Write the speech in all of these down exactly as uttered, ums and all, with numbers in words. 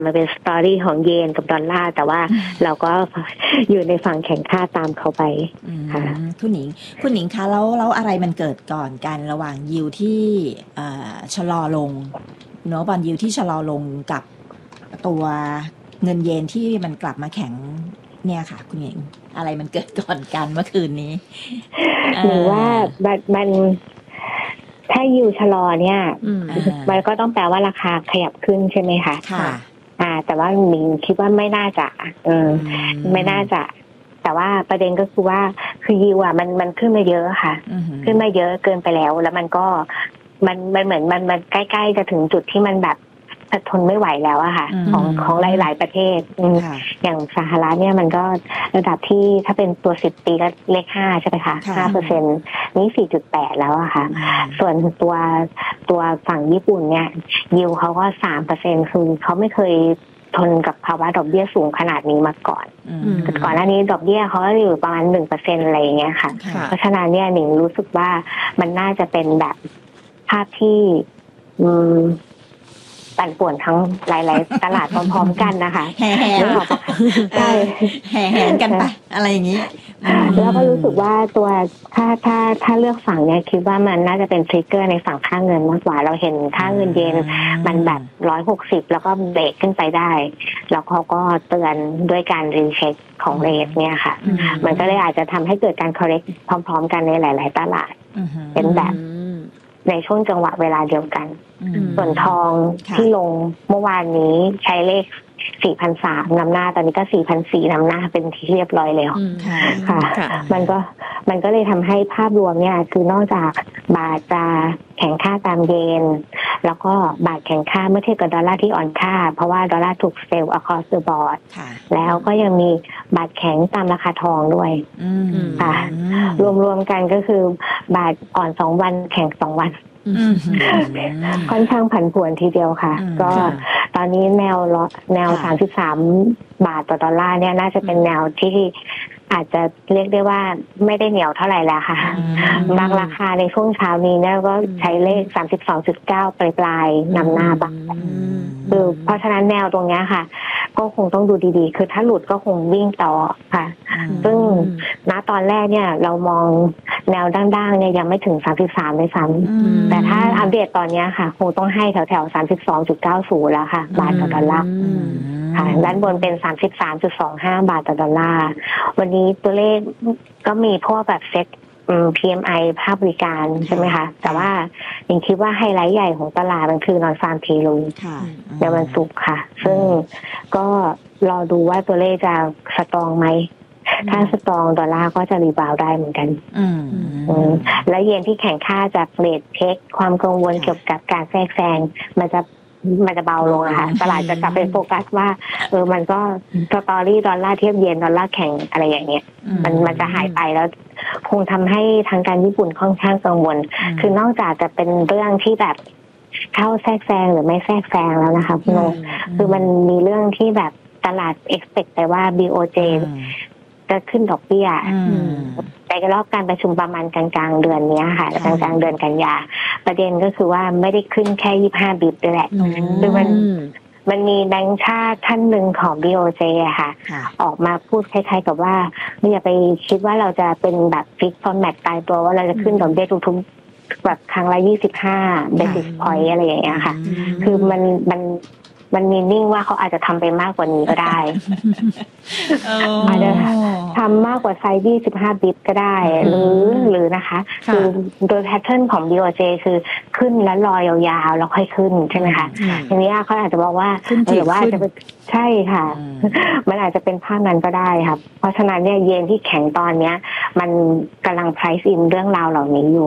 มาเป็นสตอรี่ของเยนกับดอลลาร์แต่ว่าเราก็อยู่ในฝั่งแข่งค่าตามเขาไปค่ะคุณหญิงคุณหญิงคะแล้วแล้วอะไรมันเกิดก่อนกันระหว่างยิวที่ชะลอลงเนาะบอลยิวที่ชะลอลงกับตัวเงินเยนที่มันกลับมาแข็งเนี่ยค่ะคุณหญิงอะไรมันเกิดก่อนกันเมื่อคืนนี้หรือว่ามันถ้ายิวชะลอเนี่ยมันก็ต้องแปลว่าราคาขยับขึ้นใช่ไหมคะค่ะอ่าแต่ว่ามิงคิดว่าไม่น่าจะเออไม่น่าจะแต่ว่าประเด็นก็คือว่าคือยิวอ่ะมันมันขึ้นมาเยอะค่ะขึ้นมาเยอะเกินไปแล้วแล้วมันก็มันมันเหมือนมันมันใกล้ๆจะถึงจุดที่มันแบบทนไม่ไหวแล้วอะค่ะของของหลายๆประเทศอย่างสหรัฐเนี่ยมันก็ระดับที่ถ้าเป็นตัวสิบปีก็เลขห้าใช่ไหมคะห้าเปอร์เซ็นต์นี้สี่จุดแปดแล้วอะค่ะส่วนตัวตัวฝั่งญี่ปุ่นเนี่ยยิวเขาก็สามเปอร์เซ็นต์คือเขาไม่เคยทนกับภาวะดอกเบี้ยสูงขนาดนี้มาก่อนก่อนหน้านี้ดอกเบี้ยเขาก็อยู่ประมาณหนึ่งเปอร์เซ็นต์อะไรอย่างเงี้ยค่ะเพราะฉะนั้นเนี่ยหนิงรู้สึกว่ามันน่าจะเป็นแบบภาพที่อืมปั่นป่วนทั้งหลายๆตลาดพร้อมๆกันนะคะแห่ๆใช่แห่ๆกันไปอะไรอย่างนี้แล้วก็รู้สึกว่าตัวถ้าถ้าถ้าเลือกฝั่งเนี่ยคิดว่ามันน่าจะเป็นทริกเกอร์ในฝั่งค่าเงินมากกว่าเราเห็นค่าเงินเยนมันแบบร้อยหกสิบแล้วก็เบรกขึ้นไปได้แล้วเขาก็เตือนด้วยการรีเช็คของเรทเนี่ยค่ะมันก็เลยอาจจะทำให้เกิดการ correct พร้อมๆกันในหลายๆตลาดเป็นแบบในช่วงจังหวะเวลาเดียวกันส่วนทองที่ลงเมื่อวานนี้ใช้เลข สี่พันสามร้อย นำหน้าตอนนี้ก็ สี่พันสี่ร้อย นำหน้าเป็นที่เรียบร้อยแล้วค่ะมันก็มันก็เลยทำให้ภาพรวมเนี่ยคือนอกจากบาทจะแข็งค่าตามเยนแล้วก็บาทแข็งค่าเมื่อเทียบกับดอลลาร์ที่อ่อนค่าเพราะว่าดอลลาร์ถูกเซลล์ across the board แล้วก็ยังมีบาทแข็งตามราคาทองด้วยค่ะรวมๆกันก็คือบาทอ่อนสองวันแข็งสองวันค่อนข้างผันผวนทีเดียวค่ะก็ตอนนี้แนวแนวสามสิบสามบาทต่อดอลลาร์เนี่ยน่าจะเป็นแนวที่อาจจะเรียกได้ว่าไม่ได้เหนียวเท่าไหร่แล้วค่ะบางราคาในช่วงเช้านี้เนี่ยก็ใช้เลข สามสิบสองจุดเก้า ปลายๆนำหน้าบ้างคือเพราะฉะนั้นแนวตรงนี้ค่ะก็คงต้องดูดีๆคือถ้าหลุดก็คงวิ่งต่อค่ะซึ่งณตอนแรกเนี่ยเรามองแนวด้านๆเนี่ยยังไม่ถึงสามสิบสามเลยซ้ำแต่ถ้าอัปเดตตอนนี้ค่ะคงต้องให้แถวๆ สามสิบสองจุดเก้าศูนย์ แล้วค่ะบาทต่อดอลลาร์ค่ะด้านบนเป็น สามสิบสามจุดสองห้า บาทต่อดอลลาร์วันนี้ตัวเลขก็มีพวกแบบเซ็ต พี เอ็ม ไอ ภาคบริการใช่ไหมคะแต่ว่ายังคิดว่าไฮไลท์ใหญ่ของตลาดมันคือนอนฟาร์มเพโลในวันศุกร์ค่ะซึ่งก็รอดูว่าตัวเลขจะสตรองไหมถ้าสตรองดอลลาร์ก็จะรีบาวได้เหมือนกันและเยนที่แข็งค่าจากเรทเช็คความกังวลเกี่ยวกับการแทรกแซงมันจะมันจะเบาลงอะค่ะตลาดจะกลับไปโฟกัสว่าเออมันก็สตอรี่ดอลลาร์เทียบเยนดอลลาร์แข็งอะไรอย่างเงี้ยมันมันจะหายไปแล้วคงทำให้ทางการญี่ปุ่นค่อนข้างกังวลคือนอกจากจะเป็นเรื่องที่แบบเข้าแทรกแซงหรือไม่แทรกแซงแล้วนะคะพี่โนคือมันมีเรื่องที่แบบตลาด expect ไปว่า บี โอ เจ จะขึ้นดอกเบี้ยในรอบการประชุมประมาณกลางๆเดือนนี้ค่ะกลางๆเดือนกันยาประเด็นก็คือว่าไม่ได้ขึ้นแค่ยี่สิบห้าบิปด้วยแหละคือมันมันมีแบงค์ชาติท่านหนึ่งของ บี โอ เจ อะค่ะออกมาพูดคล้ายๆกับว่าไม่อย่าไปคิดว่าเราจะเป็นแบบฟิกฟอร์แมตตายตัวว่าเราจะขึ้นดอกเบี้ยทุกๆแบบครั้งละยี่สิบห้า basis point อะไรอย่างเงี้ยค่ะคือมันมันมันมีนิ่งว่าเขาอาจจะทำไปมากกว่านี้ก็ได้อาจจะทำมากกว่าไซส์ยี่สิบห้าบิปก็ได้หรือหรือนะคะคือโดยแพทเทิร์นของ บี โอ เจ คือขึ้นแล้วรอยาวๆแล้วค่อยขึ้นใช่ไหมคะทีนี้เขาอาจจะบอกว่าหรือว่าจะใช่ค่ะมันอาจจะเป็นภาพนั้นก็ได้ค่ะเพราะฉะนั้นเนี่ยเยนที่แข็งตอนเนี้ยมันกำลัง price in เรื่องราวเหล่านี้อยู่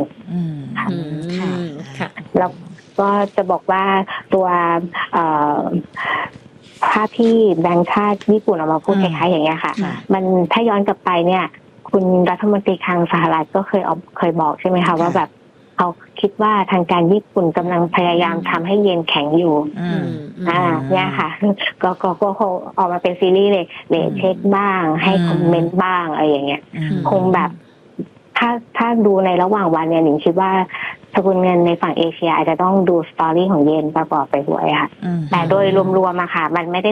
ค่ะแล้วก็จะบอกว่าตัวภาพที่แบงค์ชาติญี่ปุ่นออกมาพูดคล้ายๆอย่างเงี้ยค่ะมันถ้าย้อนกลับไปเนี่ยคุณรัฐมนตรีคลังสหรัฐก็เคยออกเคยบอกใช่ไหมคะว่าแบบเขาคิดว่าทางการญี่ปุ่นกำลังพยายามทำให้เยนแข็งอยู่อ่าเนี่ยค่ะก็ก็ก็คงออกมาเป็นซีรีส์เลยเลทเช็คบ้างให้คอมเมนต์บ้างอะไรอย่างเงี้ยคงแบบถ้าถ้าดูในระหว่างวันเนี่ยหนิงคิดว่าสกุลเงินในฝั่งเอเชียอาจจะต้องดูสตอรี่ของเยนประกอบไปด้วยค่ะแต่โดยรวมๆอะค่ะมันไม่ได้